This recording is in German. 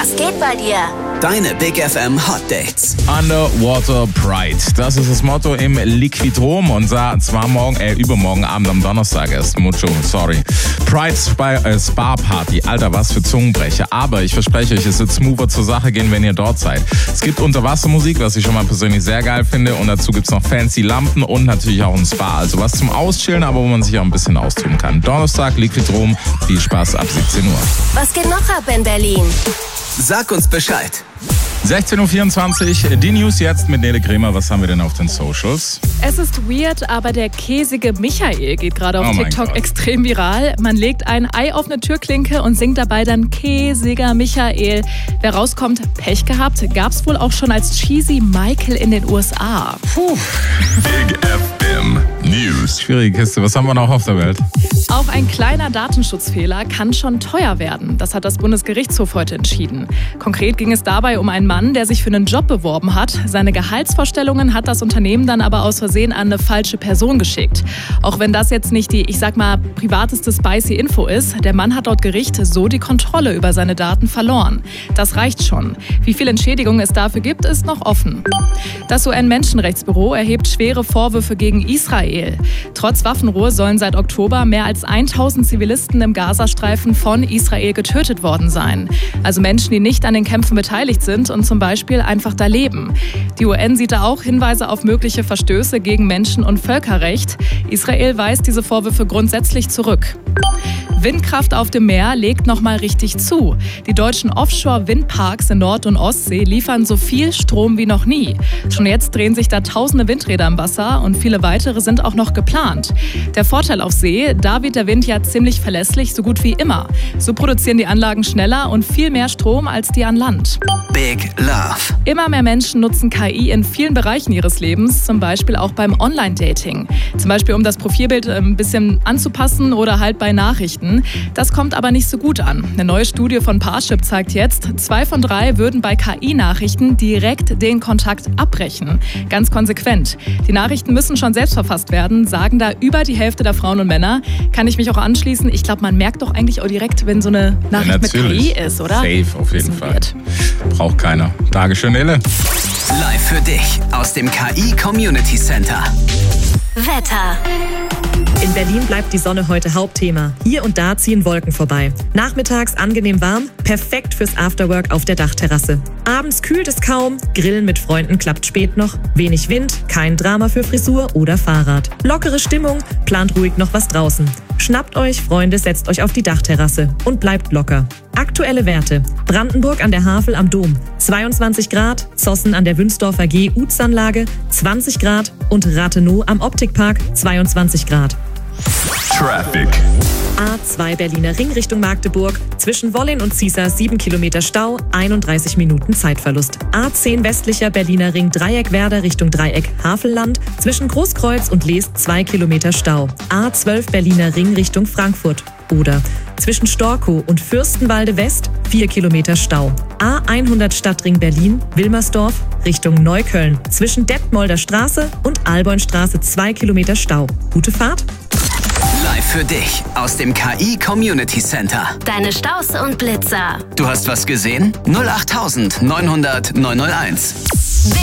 Was geht bei dir? Deine Big FM Hot Dates. Underwater Pride. Das ist das Motto im Liquidrom und zwar übermorgen Abend am Donnerstag erst. Pride Spa Party. Alter, was für Zungenbrecher. Aber ich verspreche euch, es wird smoother zur Sache gehen, wenn ihr dort seid. Es gibt Unterwassermusik, was ich schon mal persönlich sehr geil finde. Und dazu gibt's noch fancy Lampen und natürlich auch ein Spa. Also was zum Auschillen, aber wo man sich auch ein bisschen austoben kann. Donnerstag, Liquidrom. Viel Spaß ab 17 Uhr. Was geht noch ab in Berlin? Sag uns Bescheid. 16.24 Uhr, die News jetzt mit Nele Kremer. Was haben wir denn auf den Socials? Es ist weird, aber der käsige Michael geht gerade auf Oh mein TikTok Gott. extrem viral. Man legt ein Ei auf eine Türklinke und singt dabei dann käsiger Michael. Wer rauskommt, Pech gehabt. Gab's wohl auch schon als Cheesy Michael in den USA. Puh. Big FM News. Schwierige Kiste. Was haben wir noch auf der Welt? Auch ein kleiner Datenschutzfehler kann schon teuer werden. Das hat das Bundesgerichtshof heute entschieden. Konkret ging es dabei um einen Mann, der sich für einen Job beworben hat. Seine Gehaltsvorstellungen hat das Unternehmen dann aber aus Versehen an eine falsche Person geschickt. Auch wenn das jetzt nicht die, privateste spicy Info ist, der Mann hat laut Gericht so die Kontrolle über seine Daten verloren. Das reicht schon. Wie viel Entschädigung es dafür gibt, ist noch offen. Das UN-Menschenrechtsbüro erhebt schwere Vorwürfe gegen Israel. Trotz Waffenruhe sollen seit Oktober mehr als 1000 Zivilisten im Gazastreifen von Israel getötet worden sein. Also Menschen, die nicht an den Kämpfen beteiligt sind und zum Beispiel einfach da leben. Die UN sieht da auch Hinweise auf mögliche Verstöße gegen Menschen- und Völkerrecht. Israel weist diese Vorwürfe grundsätzlich zurück. Windkraft auf dem Meer legt nochmal richtig zu. Die deutschen Offshore-Windparks in Nord- und Ostsee liefern so viel Strom wie noch nie. Schon jetzt drehen sich da tausende Windräder im Wasser und viele weitere sind auch noch geplant. Der Vorteil auf See, da wird der Wind ja ziemlich verlässlich, so gut wie immer. So produzieren die Anlagen schneller und viel mehr Strom als die an Land. Big Love. Immer mehr Menschen nutzen KI in vielen Bereichen ihres Lebens, zum Beispiel auch beim Online-Dating. Zum Beispiel, um das Profilbild ein bisschen anzupassen oder halt bei Nachrichten. Das kommt aber nicht so gut an. Eine neue Studie von Parship zeigt jetzt, 2 von 3 würden bei KI-Nachrichten direkt den Kontakt abbrechen. Ganz konsequent. Die Nachrichten müssen schon selbst verfasst werden, sagen da über die Hälfte der Frauen und Männer. Kann ich mich auch anschließen. Ich glaube, man merkt doch eigentlich auch direkt, wenn so eine Nachricht mit KI ist, oder? Safe, auf jeden Fall. Braucht keiner. Dankeschön, Nele. Live für dich aus dem KI Community Center. Wetter. In Berlin bleibt die Sonne heute Hauptthema. Hier und da ziehen Wolken vorbei. Nachmittags angenehm warm, perfekt fürs Afterwork auf der Dachterrasse. Abends kühlt es kaum, Grillen mit Freunden klappt spät noch. Wenig Wind, kein Drama für Frisur oder Fahrrad. Lockere Stimmung, plant ruhig noch was draußen. Schnappt euch, Freunde, setzt euch auf die Dachterrasse und bleibt locker. Aktuelle Werte. Brandenburg an der Havel am Dom 22 Grad, Zossen an der Wünsdorfer G-Uts-Anlage 20 Grad und Rathenow am Optikpark 22 Grad. Traffic. A2 Berliner Ring Richtung Magdeburg. Zwischen Wollin und Ziesar 7 Kilometer Stau, 31 Minuten Zeitverlust. A10 westlicher Berliner Ring Dreieck Werder Richtung Dreieck Havelland. Zwischen Großkreuz und Leest 2 Kilometer Stau. A12 Berliner Ring Richtung Frankfurt. Oder zwischen Storkow und Fürstenwalde West 4 Kilometer Stau. A100 Stadtring Berlin, Wilmersdorf Richtung Neukölln. Zwischen Detmolder Straße und Alboinstraße 2 Kilometer Stau. Gute Fahrt. Live für dich aus dem KI Community Center. Deine Staus und Blitzer. Du hast was gesehen? 08900 901.